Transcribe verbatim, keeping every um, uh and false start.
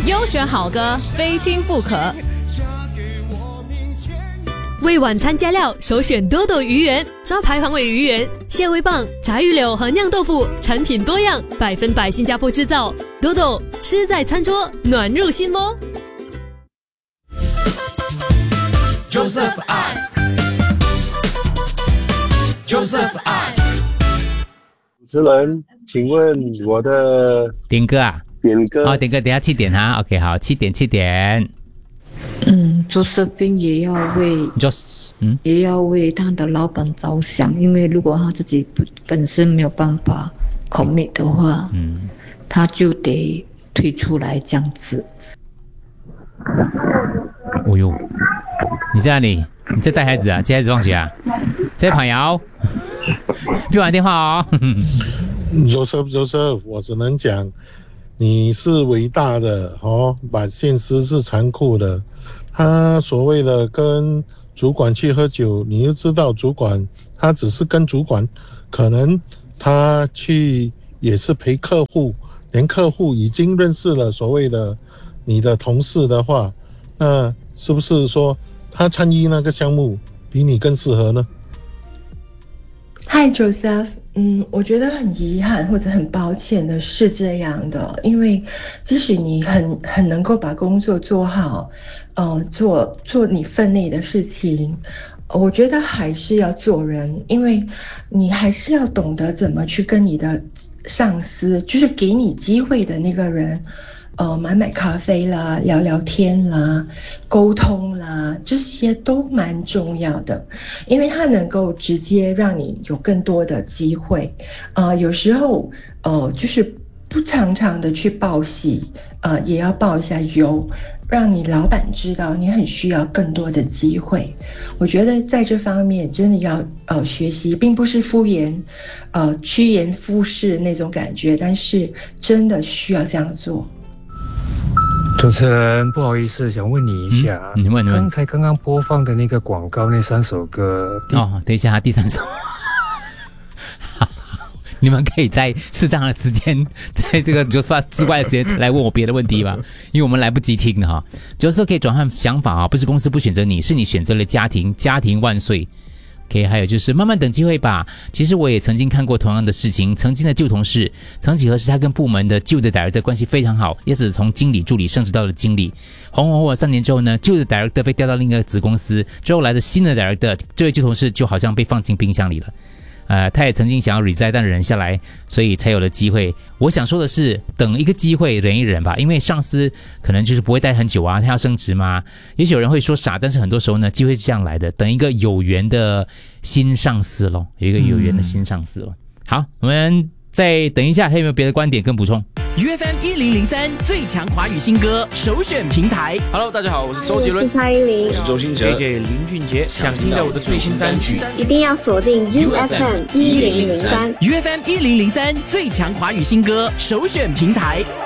优选好歌，非听不可。 为晚餐加料，首选多多鱼圆，招牌黄尾鱼圆、蟹味棒、炸鱼柳和酿豆腐，产品多样，百分百新加坡制造。多多吃在餐桌，暖入心窝。 Joseph Ask。Joseph Ask。 主持人，请问我的点歌啊？ 点歌哦，点歌，等一下七点哈。OK， 好，七点七点。 嗯，周世斌也要为， 嗯， 也要为他的老板着想，因为如果他自己不本身没有办法 commit 的话，嗯，他就得退出来这样子。 哦呦，你在哪里？你在带孩子啊？接孩子放学啊？在跑摇？别玩电话哦。 Joseph Joseph， 我只能讲，你是伟大的哦，把现实是残酷的。他所谓的跟主管去喝酒，你就知道主管他只是跟主管，可能他去也是陪客户，连客户已经认识了所谓的你的同事的话，那是不是说他参与那个项目比你更适合呢？ Hi Joseph， 嗯，我觉得很遗憾或者很抱歉的是这样的，因为即使你很很能够把工作做好，呃，做做你分内的事情，我觉得还是要做人，因为你还是要懂得怎么去跟你的上司，就是给你机会的那个人。呃，买买咖啡啦，聊聊天啦，沟通啦，这些都蛮重要的，因为它能够直接让你有更多的机会。呃，有时候呃，就是不常常的去报喜，呃，也要报一下忧，让你老板知道你很需要更多的机会。我觉得在这方面真的要呃学习，并不是敷衍，呃趋炎附势那种感觉，但是真的需要这样做。 主持人，不好意思，想问你一下， 嗯、你问你问， 刚才刚刚播放的那个广告那三首歌， 哦，等一下，第三首，你们可以在适当的时间，在这个Joseph之外的时间来问我别的问题吧，因为我们来不及听的哈。Joseph可以转换想法啊，不是公司不选择你，是你选择了家庭，家庭万岁。OK， 还有就是慢慢等机会吧。其实我也曾经看过同样的事情，曾经的旧同事，曾几何时他跟部门的旧的 director 关系非常好，也是从经理、助理升职到了经理。红红火三年之后呢，旧的 director 被调到另一个子公司，之后来的新的 director， 这位旧同事就好像被放进冰箱里了。呃，他也曾经想要 resign， 但忍下来，所以才有了机会。我想说的是，等一个机会忍一忍吧，因为上司可能就是不会待很久啊，他要升职嘛。也许有人会说傻，但是很多时候呢，机会是这样来的，等一个有缘的新上司咯，有一个有缘的新上司咯。嗯、好，我们再等一下，还有没有别的观点跟补充 ？U F M 一零零三最强华语新歌首选平台。 Hello， 大家好，我是周杰伦， 我是蔡依林， 我是周兴哲 ，J J 林俊杰。想听到我的最新单曲， 一定要锁定 U F M 一零零三。 U F M 一零零三最强华语新歌首选平台。